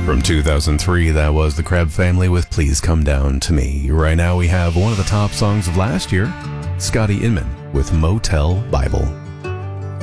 From 2003, that was the Crab Family with Please Come Down to Me. Right now we have one of the top songs of last year, Scotty Inman with Motel Bible.